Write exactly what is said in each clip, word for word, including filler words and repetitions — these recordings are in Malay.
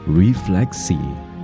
Refleksi.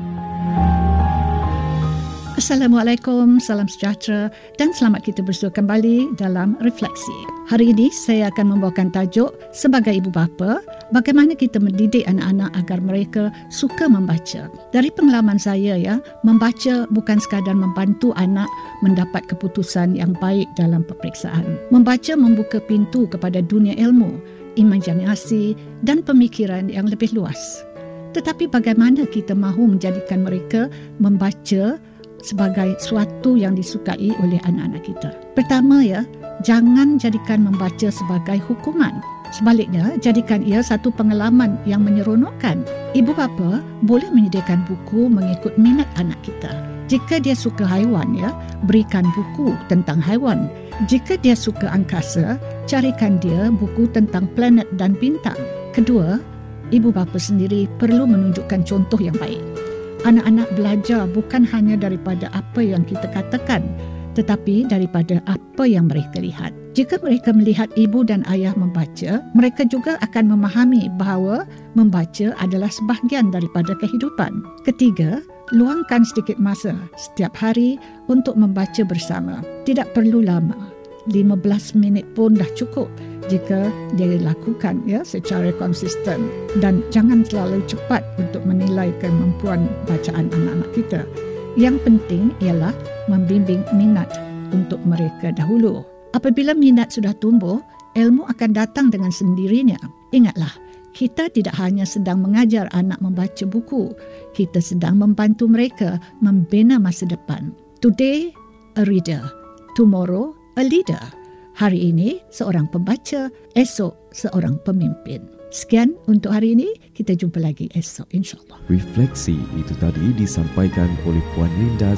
Assalamualaikum, salam sejahtera dan selamat kita bersua kembali dalam Refleksi. Hari ini saya akan membawakan tajuk sebagai ibu bapa, bagaimana kita mendidik anak-anak agar mereka suka membaca. Dari pengalaman saya ya, membaca bukan sekadar membantu anak mendapat keputusan yang baik dalam peperiksaan. Membaca membuka pintu kepada dunia ilmu, imajinasi dan pemikiran yang lebih luas. Tetapi bagaimana kita mahu menjadikan mereka membaca sebagai suatu yang disukai oleh anak-anak kita? Pertama ya, jangan jadikan membaca sebagai hukuman. Sebaliknya, jadikan ia satu pengalaman yang menyeronokkan. Ibu bapa boleh menyediakan buku mengikut minat anak kita. Jika dia suka haiwan ya, berikan buku tentang haiwan. Jika dia suka angkasa, carikan dia buku tentang planet dan bintang. Kedua, ibu bapa sendiri perlu menunjukkan contoh yang baik. Anak-anak belajar bukan hanya daripada apa yang kita katakan, tetapi daripada apa yang mereka lihat. Jika mereka melihat ibu dan ayah membaca, mereka juga akan memahami bahawa membaca adalah sebahagian daripada kehidupan. Ketiga, luangkan sedikit masa setiap hari untuk membaca bersama. Tidak perlu lama, lima belas minit pun dah cukup jika dia lakukan ya secara konsisten, dan jangan terlalu cepat untuk menilai kemampuan bacaan anak-anak kita. Yang penting ialah membimbing minat untuk mereka dahulu. Apabila minat sudah tumbuh, ilmu akan datang dengan sendirinya. Ingatlah, kita tidak hanya sedang mengajar anak membaca buku, kita sedang membantu mereka membina masa depan. Today, a reader. Tomorrow, a leader. Hari ini seorang pembaca, esok seorang pemimpin. Sekian untuk hari ini, kita jumpa lagi esok insya-Allah. Refleksi itu tadi disampaikan oleh Puan Linda